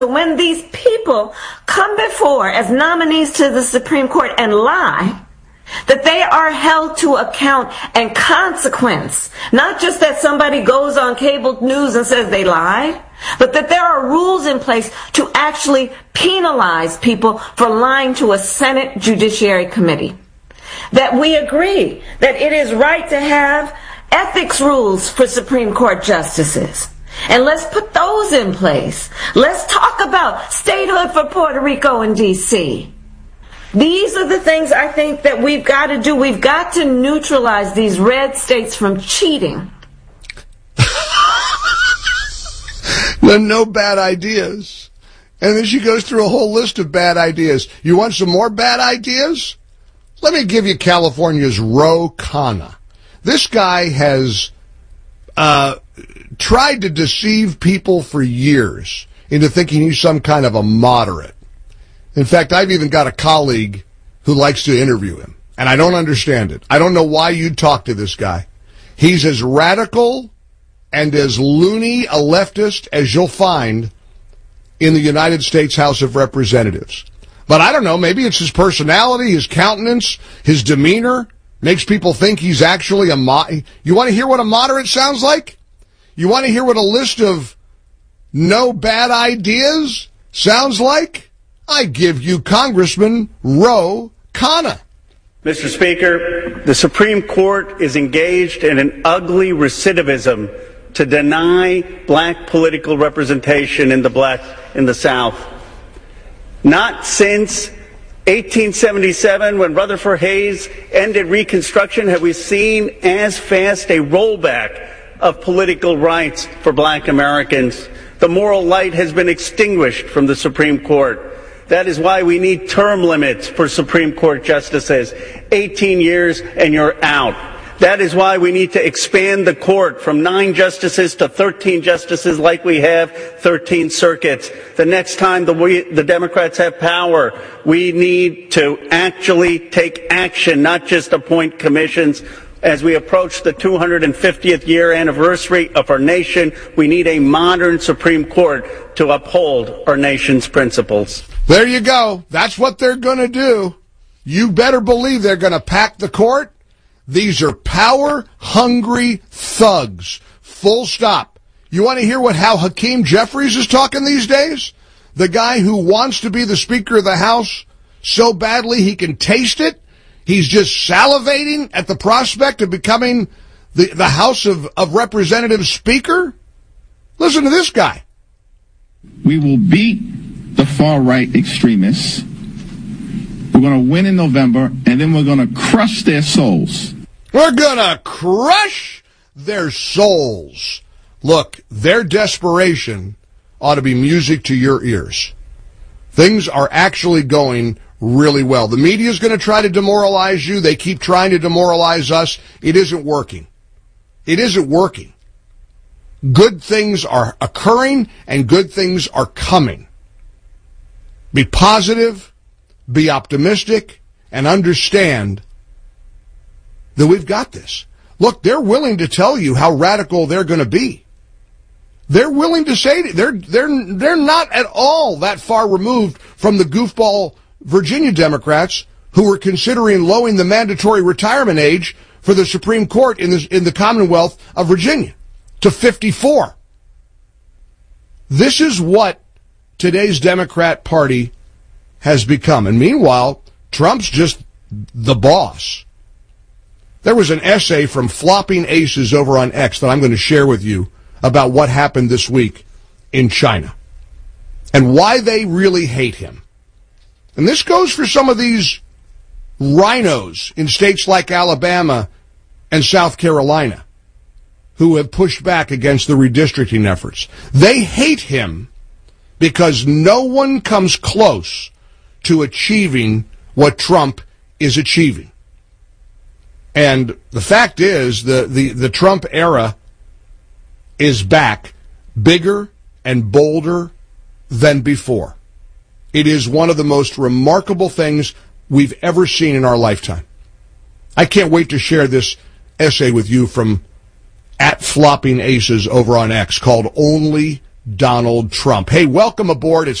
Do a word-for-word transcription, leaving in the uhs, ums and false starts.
When these people come before as nominees to the Supreme Court and lie, that they are held to account and consequence. Not just that somebody goes on cable news and says they lied, but that there are rules in place to actually penalize people for lying to a Senate Judiciary Committee. That we agree that it is right to have ethics rules for Supreme Court justices. And let's put those in place. Let's talk about statehood for Puerto Rico and D C. These are the things I think that we've got to do. We've got to neutralize these red states from cheating. No, no bad ideas. And then she goes through a whole list of bad ideas. You want some more bad ideas? Let me give you California's Ro Khanna. This guy has uh, tried to deceive people for years into thinking he's some kind of a moderate. In fact, I've even got a colleague who likes to interview him, and I don't understand it. I don't know why you'd talk to this guy. He's as radical and as loony a leftist as you'll find in the United States House of Representatives. But I don't know, maybe it's his personality, his countenance, his demeanor, makes people think he's actually a mo- You want to hear what a moderate sounds like? You want to hear what a list of no bad ideas sounds like? I give you Congressman Ro Khanna. Mister Speaker, the Supreme Court is engaged in an ugly recidivism to deny black political representation in the black in the South. Not since eighteen seventy-seven, when Rutherford Hayes ended Reconstruction, have we seen as fast a rollback of political rights for black Americans. The moral light has been extinguished from the Supreme Court. That is why we need term limits for Supreme Court justices. eighteen years and you're out. That is why we need to expand the court from nine justices to thirteen justices like we have thirteen circuits. The next time the, we, the Democrats have power, we need to actually take action, not just appoint commissions. As we approach the two hundred fiftieth year anniversary of our nation, we need a modern Supreme Court to uphold our nation's principles. There you go. That's what they're going to do. You better believe they're going to pack the court. These are power-hungry thugs. Full stop. You want to hear what how Hakeem Jeffries is talking these days? The guy who wants to be the Speaker of the House so badly he can taste it? He's just salivating at the prospect of becoming the, the House of, of Representatives Speaker? Listen to this guy. We will beat the far-right extremists. We're going to win in November, and then we're going to crush their souls. We're going to crush their souls. Look, their desperation ought to be music to your ears. Things are actually going really well. The media is going to try to demoralize you. They keep trying to demoralize us. It isn't working. It isn't working. Good things are occurring and good things are coming. Be positive, be optimistic, and understand that we've got this. Look, they're willing to tell you how radical they're going to be. They're willing to say they're they're they're not at all that far removed from the goofball Virginia Democrats who were considering lowering the mandatory retirement age for the Supreme Court in the, in the Commonwealth of Virginia to fifty-four. This is what today's Democrat Party has become. And meanwhile, Trump's just the boss. There was an essay from Flopping Aces over on X that I'm going to share with you about what happened this week in China and why they really hate him. And this goes for some of these rhinos in states like Alabama and South Carolina who have pushed back against the redistricting efforts. They hate him because no one comes close to achieving what Trump is achieving. And the fact is, the, the, the Trump era is back, bigger and bolder than before. It is one of the most remarkable things we've ever seen in our lifetime. I can't wait to share this essay with you from at Flopping Aces over on X called Only Donald Trump. Hey, welcome aboard. It's